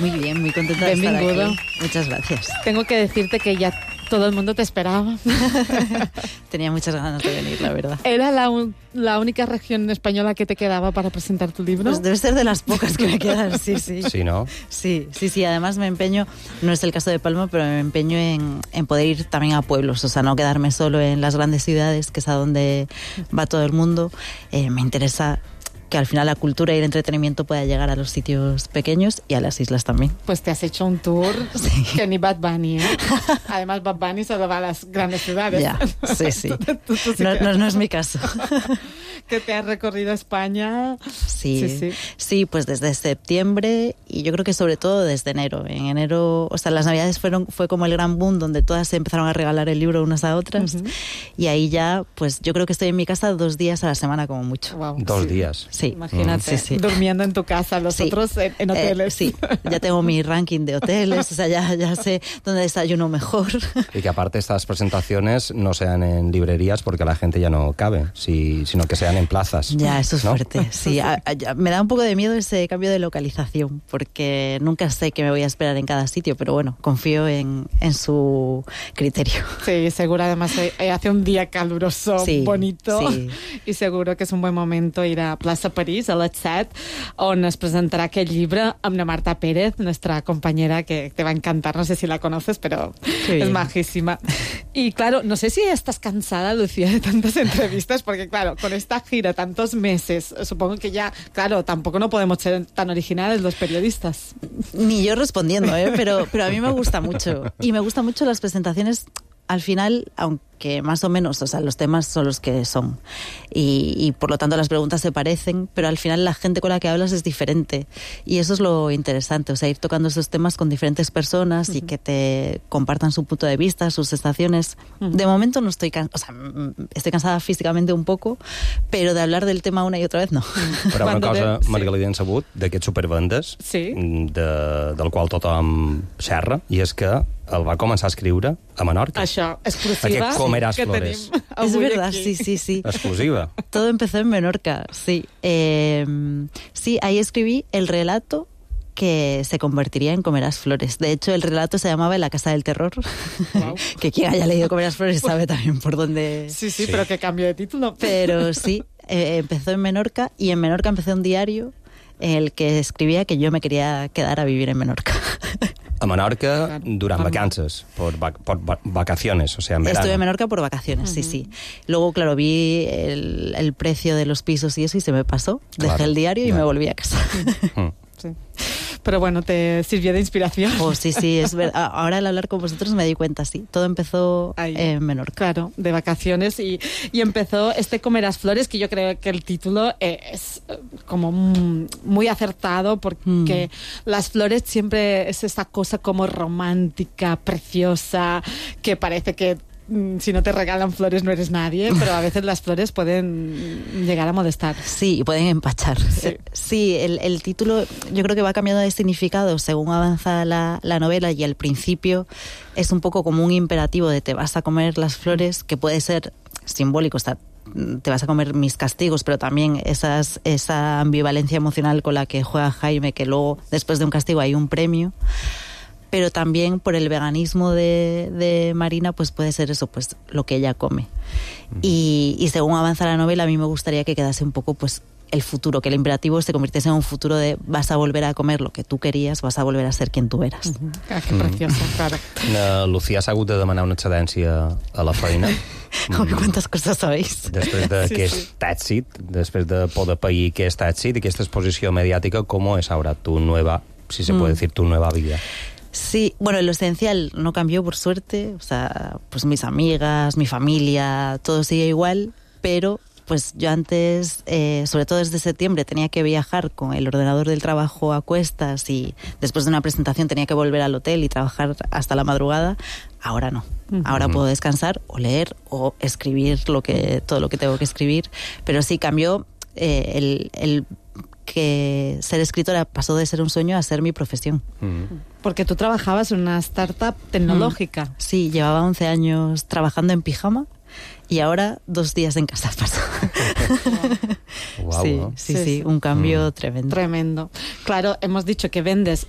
Muy bien, muy contenta de estar Benvinguda. aquí. Muchas gracias. Tengo que decirte que ya todo el mundo te esperaba. Tenía muchas ganas de venir, la verdad. ¿Era la única región española que te quedaba para presentar tu libro? Pues debe ser de las pocas que me quedan, sí. Sí, ¿no? Sí. Además me empeño, no es el caso de Palma, pero me empeño en poder ir también a pueblos, o sea, no quedarme solo en las grandes ciudades, que es a donde va todo el mundo. Me interesa que al final la cultura y el entretenimiento pueda llegar a los sitios pequeños y a las islas también. Pues te has hecho un tour Sí. que ni Bad Bunny, ¿eh? Además, Bad Bunny solo va a las grandes ciudades. Ya, sí. Tú sí No es mi caso. que te has recorrido España. Sí, pues desde septiembre y yo creo que sobre todo desde enero. En enero, o sea, las Navidades fue como el gran boom donde todas se empezaron a regalar el libro unas a otras. Uh-huh. Y ahí ya, pues yo creo que estoy en mi casa 2 días a la semana como mucho. Wow, 2 días. Sí. Imagínate, Sí. durmiendo en tu casa, los otros en hoteles. Sí, ya tengo mi ranking de hoteles, o sea, ya sé dónde desayuno mejor. Y que aparte estas presentaciones no sean en librerías porque la gente ya no cabe, sino que sean en plazas. Ya, eso es ¿no? fuerte. Sí, me da un poco de miedo ese cambio de localización, porque nunca sé qué me voy a esperar en cada sitio, pero bueno, confío en su criterio. Sí, seguro además hace un día caluroso, Sí, bonito, sí. i seguro que és un bon momento ir a Plaça París a les 7, on es presentará aquel libro amb la Marta Pérez, nuestra compañera, que te va a encantar, no sé si la conoces, pero es majísima. Y claro, no sé si estás cansada, Lucía, de tantas entrevistas, porque claro, con esta gira tantos meses, supongo que ya, claro, tampoco no podemos ser tan originales los periodistas. Ni yo respondiendo, pero a mí me gusta mucho. Y me gustan mucho las presentaciones, al final, aunque más o menos, o sea, los temas son los que son. Y por lo tanto las preguntas se parecen, pero al final la gente con la que hablas es diferente. Y eso es lo interesante, o sea, ir tocando esos temas con diferentes personas y que te compartan su punto de vista, sus sensaciones. De momento no estoy cansada, o sea, estoy cansada físicamente un poco, pero de hablar del tema una y otra vez no. Però una cosa, Margalida, hem sabut d'aquest Supervendes, del qual tothom xerra, i és que el va començar a escriure a Menorca. Això, exclusiva. Aquest Comeràs que Flores. Es verdad, aquí. sí. Exclusiva. Todo empezó en Menorca, sí. Sí, ahí escribí el relato que se convertiría en Comeràs Flores. De hecho, el relato se llamaba En la Casa del Terror. Wow. Que quien haya leído Comeràs Flores sabe también por dónde... Sí, pero que cambio de título. Pero sí, empezó en Menorca y en Menorca empecé un diario en el que escribía que yo me quería quedar a vivir en Menorca. A Menorca durant vacances, por vacaciones, o sea, en verano. Estuve en Menorca por vacaciones, sí. Luego, claro, vi el precio de los pisos y eso y se me pasó. Claro, Dejé el diario y me volví a casa. Sí. Pero bueno, te sirvió de inspiración. Oh, sí, es verdad. Ahora al hablar con vosotros me di cuenta, sí. Todo empezó ahí, en Menorca. Claro, de vacaciones y empezó Comeràs Flores, que yo creo que el título es como muy acertado porque las flores siempre es esa cosa como romántica, preciosa, que parece que si no te regalan flores no eres nadie, pero a veces las flores pueden llegar a molestar. Sí, y pueden empachar. Sí, el título yo creo que va cambiando de significado según avanza la novela y al principio es un poco como un imperativo de te vas a comer las flores, que puede ser simbólico, te vas a comer mis castigos, pero también esa ambivalencia emocional con la que juega Jaime, que luego después de un castigo hay un premio. Pero también por el veganismo de Marina, pues puede ser eso, pues lo que ella come. Y según avanza la novela, a mí me gustaría que quedase un poco pues el futuro, que el imperativo se convirtiese en un futuro de vas a volver a comer lo que tú querías, vas a volver a ser quien tú eras. Que precioso, claro. Lucía s'ha hagut de demanar una excedència a la feina. ¿Cuántas cosas sabéis? Després d'aquest èxit, després de poder pair aquest èxit i aquesta exposició mediàtica, ¿cómo es ahora tu nueva, si se puede decir, tu nueva vida? Sí, bueno, lo esencial no cambió por suerte, o sea, pues mis amigas, mi familia, todo sigue igual, pero pues yo antes, sobre todo desde septiembre, tenía que viajar con el ordenador del trabajo a cuestas y después de una presentación tenía que volver al hotel y trabajar hasta la madrugada. Ahora no. Ahora puedo descansar o leer o escribir todo lo que tengo que escribir, pero sí cambió el que ser escritora pasó de ser un sueño a ser mi profesión. Porque tú trabajabas en una startup tecnológica. Sí, llevaba 11 años trabajando en pijama y ahora 2 días en casa paso. Wow, sí, un cambio tremendo. Tremendo. Claro, hemos dicho que vendes